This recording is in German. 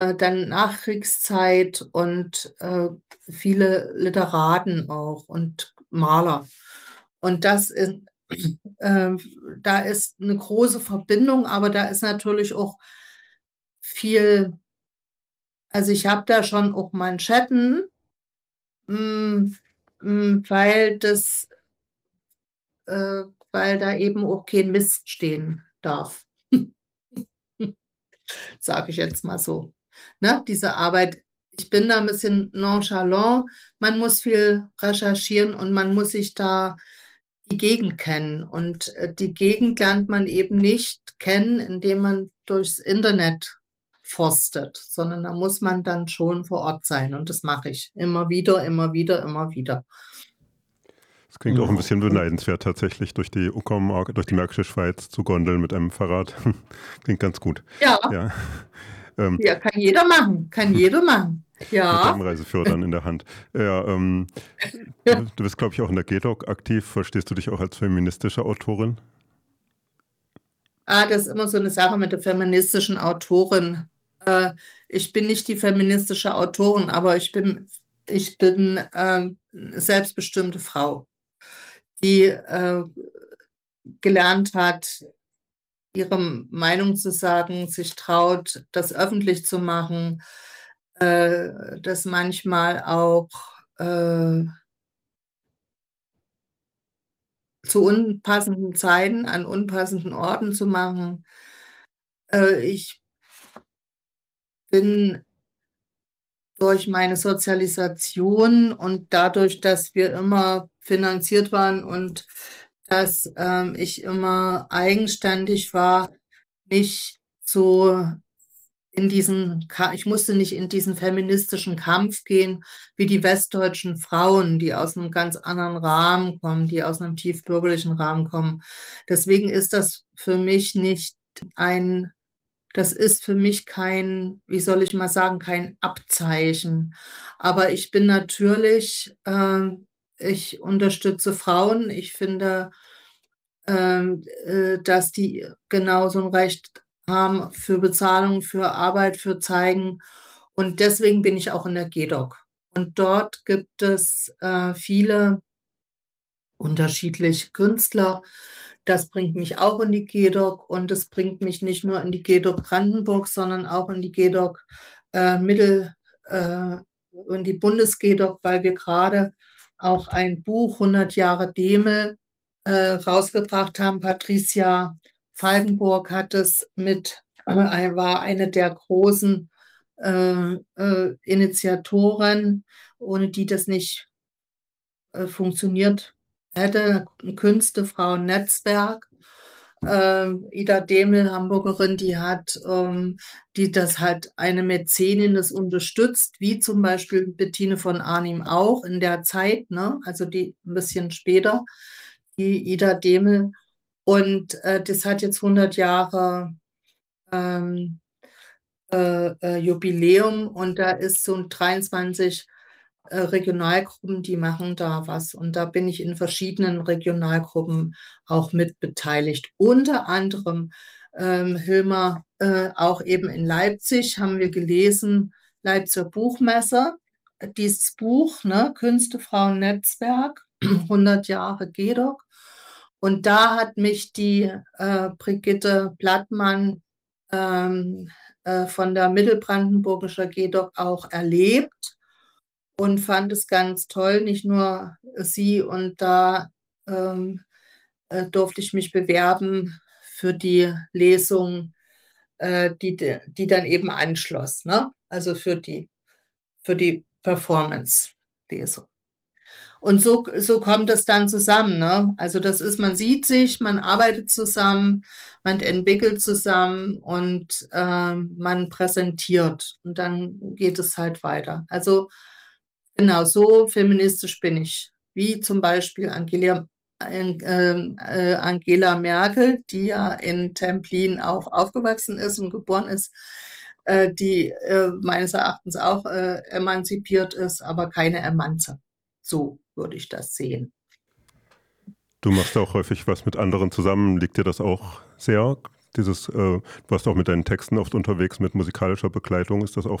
dann Nachkriegszeit und viele Literaten auch und Maler. Und äh, da ist eine große Verbindung, aber da ist natürlich auch viel, also ich habe da schon auch Manschetten, mm, weil äh, weil da eben auch kein Mist stehen darf, sage ich jetzt mal so. Ne, diese Arbeit, ich bin da ein bisschen nonchalant, man muss viel recherchieren und man muss sich da die Gegend kennen. Und die Gegend lernt man eben nicht kennen, indem man durchs Internet forstet, sondern da muss man dann schon vor Ort sein. Und das mache ich immer wieder, immer wieder, immer wieder. Das klingt auch ein bisschen beneidenswert, tatsächlich durch die Uckermark, durch die Märkische Schweiz zu gondeln mit einem Fahrrad. Klingt ganz gut. Ja, Ja. Ähm, ja, kann jeder machen, kann jeder machen. mit Ja, deinem Reiseführer dann in der Hand. Ja, du bist, glaube ich, auch in der GEDOC aktiv. Verstehst du dich auch als feministische Autorin? Das ist immer so eine Sache mit der feministischen Autorin. Ich bin nicht die feministische Autorin, aber ich bin selbstbestimmte Frau, die gelernt hat, ihre Meinung zu sagen, sich traut, das öffentlich zu machen, das manchmal auch zu unpassenden Zeiten an unpassenden Orten zu machen. Ich bin durch meine Sozialisation und dadurch, dass wir immer finanziert waren und dass ich immer eigenständig war, nicht so ich musste nicht in diesen feministischen Kampf gehen, wie die westdeutschen Frauen, die aus einem ganz anderen Rahmen kommen, die aus einem tiefbürgerlichen Rahmen kommen. Deswegen ist das für mich nicht ein das ist für mich kein, wie soll ich mal sagen, kein Abzeichen. Aber ich bin natürlich, ich unterstütze Frauen. Ich finde, dass die genauso ein Recht haben für Bezahlung, für Arbeit, für Zeigen. Und deswegen bin ich auch in der GEDOC. Und dort gibt es viele unterschiedliche Künstler. Das bringt mich auch in die GEDOC und es bringt mich nicht nur in die GEDOC Brandenburg, sondern auch in die GEDOC Mittel, in die Bundes-GEDOC, weil wir gerade auch ein Buch 100 Jahre Demel rausgebracht haben. Patricia Falkenburg hat es war eine der großen Initiatoren, ohne die das nicht funktioniert hätte. Ein Künstefrauen-Netzwerk. Ida Demel, Hamburgerin, die das halt eine Mäzenin das unterstützt, wie zum Beispiel Bettine von Arnim auch in der Zeit, ne? Also die ein bisschen später, die Ida Demel. Und das hat jetzt 100 Jahre ähm, Jubiläum und da ist so ein 23 Regionalgruppen, die machen da was. Und da bin ich in verschiedenen Regionalgruppen auch mit beteiligt. Unter anderem Hilmar, auch eben in Leipzig haben wir gelesen, Leipziger Buchmesse, dieses Buch, ne, Künstefrauen-Netzwerk, 100 Jahre GEDOC. Und da hat mich die Brigitte Blattmann von der Mittelbrandenburgischer GEDOC auch erlebt und fand es ganz toll, nicht nur sie. Und da ähm, durfte ich mich bewerben für die Lesung, die dann eben anschloss, ne? Also für die Performance-Lesung. Und so kommt das dann zusammen, ne? Also man sieht sich, man arbeitet zusammen, man entwickelt zusammen und man präsentiert und dann geht es halt weiter. Also genau, so feministisch bin ich, wie zum Beispiel Angela Merkel, die ja in Templin auch aufgewachsen ist und geboren ist, die meines Erachtens auch emanzipiert ist, aber keine Emanze. So würde ich das sehen. Du machst auch häufig was mit anderen zusammen. Liegt dir das auch sehr? du warst auch mit deinen Texten oft unterwegs mit musikalischer Begleitung. Ist das auch